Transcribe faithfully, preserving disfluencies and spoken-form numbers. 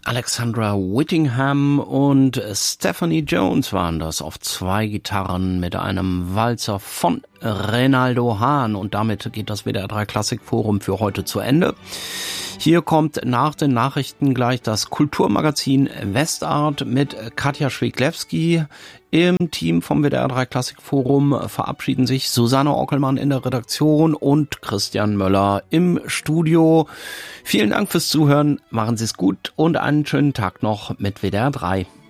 Alexandra Whittingham und Stephanie Jones waren das auf zwei Gitarren mit einem Walzer von Reynaldo Hahn. Und damit geht das W D R drei Klassikforum für heute zu Ende. Hier kommt nach den Nachrichten gleich das Kulturmagazin Westart mit Katja Schweglewski. Im Team vom W D R drei Klassikforum verabschieden sich Susanne Ockelmann in der Redaktion und Christian Möller im Studio. Vielen Dank fürs Zuhören, machen Sie es gut und einen schönen Tag noch mit W D R drei.